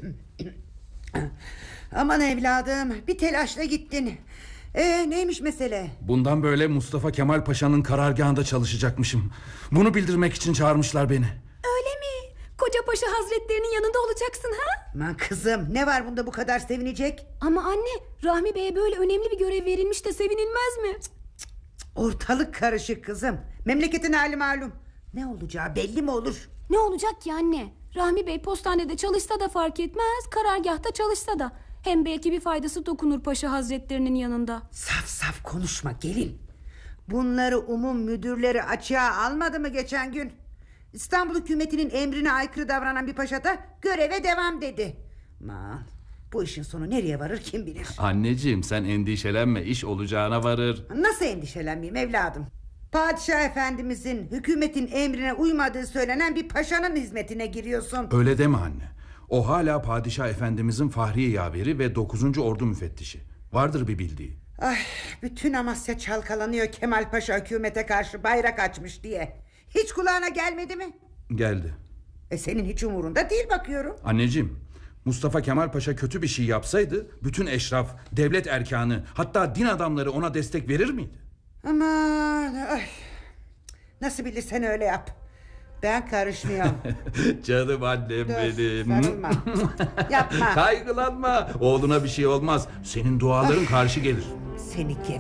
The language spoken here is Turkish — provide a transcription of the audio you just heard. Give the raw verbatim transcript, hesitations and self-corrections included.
Aman evladım, bir telaşla gittin. Ee, neymiş mesele? Bundan böyle Mustafa Kemal Paşa'nın karargahında çalışacakmışım. Bunu bildirmek için çağırmışlar beni. Öyle mi? Koca Paşa Hazretlerinin yanında olacaksın ha? Aman kızım, ne var bunda bu kadar sevinecek? Ama anne, Rahmi Bey'e böyle önemli bir görev verilmiş de sevinilmez mi? Ortalık karışık kızım. Memleketin hali malum. Ne olacağı belli mi olur? Ne olacak ki anne? Rahmi Bey postanede çalışsa da fark etmez, karargahta çalışsa da. Hem belki bir faydası dokunur Paşa Hazretlerinin yanında. Saf saf konuşma gelin. Bunları umum müdürleri açığa almadı mı geçen gün? İstanbul hükümetinin emrine aykırı davranan bir paşa da göreve devam dedi. Aman, bu işin sonu nereye varır kim bilir. Anneciğim, sen endişelenme, iş olacağına varır. Nasıl endişelenmeyeyim evladım? Padişah efendimizin hükümetin emrine uymadığı söylenen bir paşanın hizmetine giriyorsun. Öyle deme anne. O hala Padişah Efendimizin Fahriye Yaveri ve dokuzuncu Ordu müfettişi. Vardır bir bildiği. Ay, bütün Amasya çalkalanıyor Kemal Paşa hükümete karşı bayrak açmış diye. Hiç kulağına gelmedi mi? Geldi. E senin hiç umurunda değil bakıyorum. Anneciğim, Mustafa Kemal Paşa kötü bir şey yapsaydı bütün eşraf, devlet erkanı, hatta din adamları ona destek verir miydi? Aman ay. Nasıl bilirsen öyle yap. Ben karışmıyorum. Canım annem Dur, benim. sarılma. Yapma. Kaygılanma. Oğluna bir şey olmaz. Senin duaların karşı gelir. Seni